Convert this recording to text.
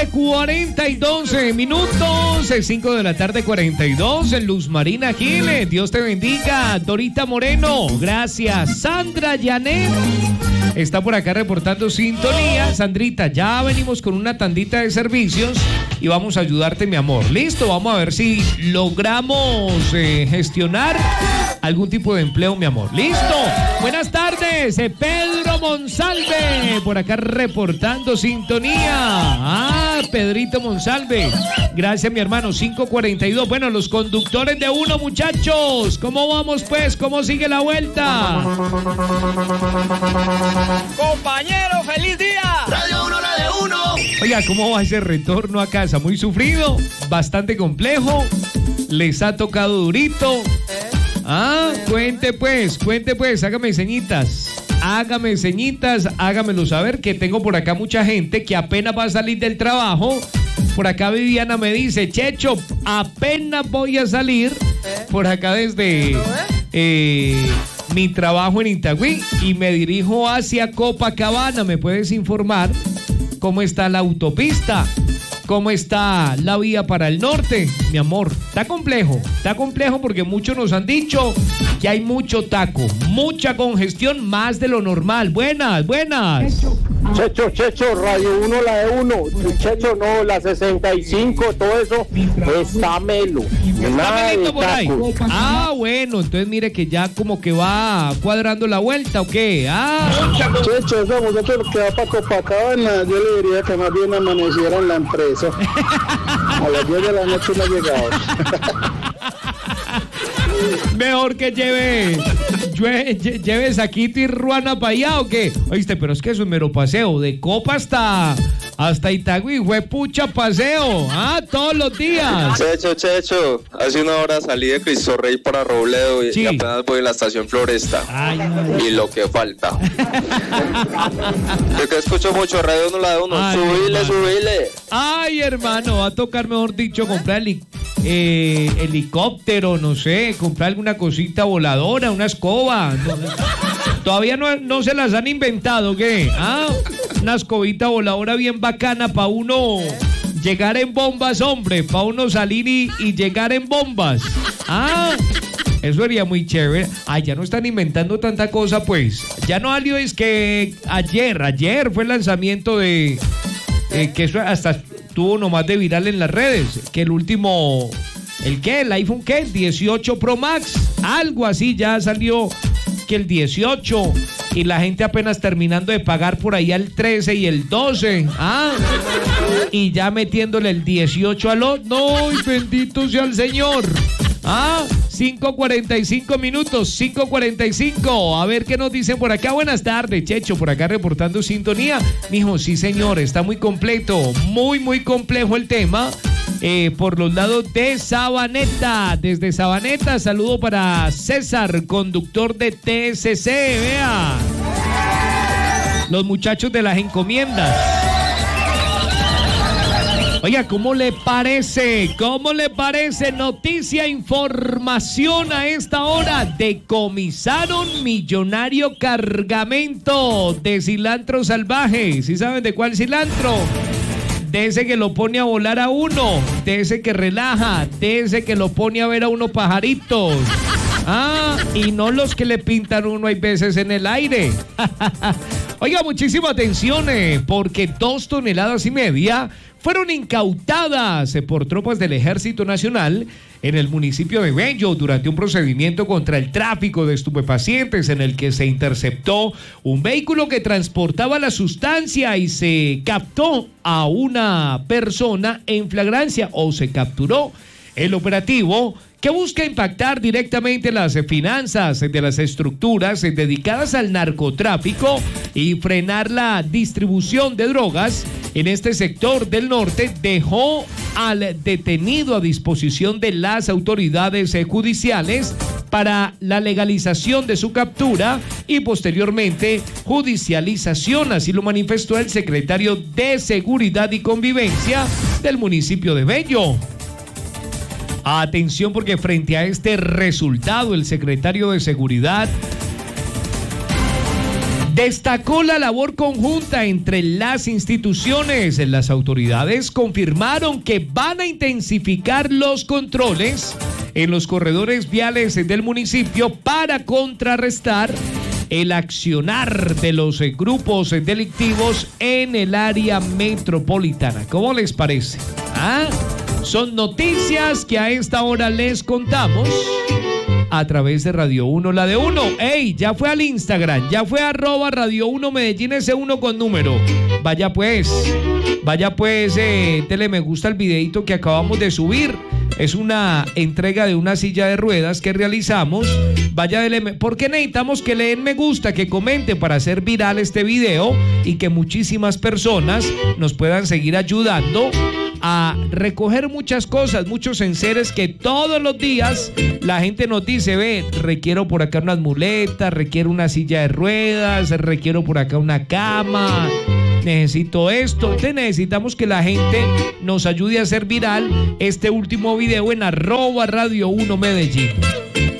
42 minutos, 5 de la tarde 42, en Luz Marina Giles, Dios te bendiga. Dorita Moreno, gracias. Sandra Yanet está por acá reportando sintonía. Sandrita, ya venimos con una tandita de servicios y vamos a ayudarte, mi amor. Listo, vamos a ver si logramos gestionar algún tipo de empleo, mi amor. Listo. Buenas tardes, Pedro Monsalve, por acá reportando sintonía. Pedrito Monsalve, gracias, mi hermano. 5:42. Bueno, los conductores de uno, muchachos, ¿cómo vamos pues? ¿Cómo sigue la vuelta? Compañero, feliz día. Radio 1, la de uno. Oiga, ¿cómo va ese retorno a casa? Muy sufrido, bastante complejo, les ha tocado durito. Cuente pues, hágame señitas, hágamelo saber, que tengo por acá mucha gente que apenas va a salir del trabajo. Por acá Viviana me dice, Checho, apenas voy a salir por acá desde mi trabajo en Itagüí y me dirijo hacia Copacabana. ¿Me puedes informar cómo está la autopista? ¿Cómo está la vía para el norte? Mi amor, está complejo porque muchos nos han dicho que hay mucho taco, mucha congestión, más de lo normal. Buenas. Checho, Radio 1, la de 1. Checho, no, la 65, todo eso está melo. Está melito por ahí. Bueno, entonces mire que ya como que va cuadrando la vuelta, ¿o qué? Checho, esa muchacha que va para Copacabana, yo le diría que más bien amaneciera en la empresa. A las 10 de la noche no ha llegado. Mejor que lleve saquito y ruana para allá, ¿o qué? Oíste, pero es que es un mero paseo, de Copa hasta Itagüí, fue pucha paseo, todos los días. Checho, hace una hora salí de Cristo Rey para Robledo y apenas voy a la estación Floresta. Y lo que falta. Yo que escucho mucho Radio 1, la de 1, subile. Ay, hermano, va a tocar, mejor dicho, comprar helicóptero, no sé, comprar alguna cosita voladora, una escoba. Todavía no se las han inventado, ¿qué? Una escobita voladora bien bacana para uno llegar en bombas, hombre, para uno salir y llegar en bombas. Eso sería muy chévere. Ya no están inventando tanta cosa, pues. Ya no salió, es que ayer fue el lanzamiento de que eso hasta tuvo nomás de viral en las redes, que el último, ¿el iPhone 18 Pro Max, algo así, ya salió que el 18 y la gente apenas terminando de pagar por ahí al 13 y el 12, y ya metiéndole el 18 al otro. No, y bendito sea el Señor. 5:45 minutos, 5:45. A ver qué nos dicen por acá. Buenas tardes, Checho, por acá reportando sintonía. Mijo, sí, señor, está muy completo, muy complejo el tema. Por los lados de Sabaneta. Desde Sabaneta, saludo para César, conductor de TSC. Vea, los muchachos de las encomiendas. Oiga, ¿cómo le parece? Noticia, información a esta hora. Decomisaron millonario cargamento de cilantro salvaje. ¿Sí saben de cuál cilantro? De ese que lo pone a volar a uno, de ese que relaja, de ese que lo pone a ver a uno pajaritos. Y no los que le pintan uno hay veces en el aire. Oiga, muchísima atención, porque 2,5 toneladas fueron incautadas por tropas del Ejército Nacional en el municipio de Bello durante un procedimiento contra el tráfico de estupefacientes en el que se interceptó un vehículo que transportaba la sustancia y se captó a una persona en flagrancia, o se capturó. El operativo, que busca impactar directamente las finanzas de las estructuras dedicadas al narcotráfico y frenar la distribución de drogas en este sector del norte, dejó al detenido a disposición de las autoridades judiciales para la legalización de su captura y posteriormente judicialización. Así lo manifestó el secretario de Seguridad y Convivencia del municipio de Bello. Atención, porque frente a este resultado, el secretario de Seguridad Destacó la labor conjunta entre las instituciones. Las autoridades confirmaron que van a intensificar los controles en los corredores viales del municipio para contrarrestar el accionar de los grupos delictivos en el área metropolitana. ¿Cómo les parece? Son noticias que a esta hora les contamos a través de Radio 1, la de uno. ¡Ey! Ya fue al Instagram, ya fue @Radio 1 Medellín, ese 1 con número. Vaya pues, dele me gusta al videito que acabamos de subir. Es una entrega de una silla de ruedas que realizamos. Porque necesitamos que le den me gusta, que comenten para hacer viral este video y que muchísimas personas nos puedan seguir ayudando a recoger muchas cosas, muchos enseres que todos los días la gente nos dice, requiero por acá unas muletas, requiero una silla de ruedas, requiero por acá una cama, necesito esto. Entonces necesitamos que la gente nos ayude a hacer viral este último video en @Radio 1 Medellín.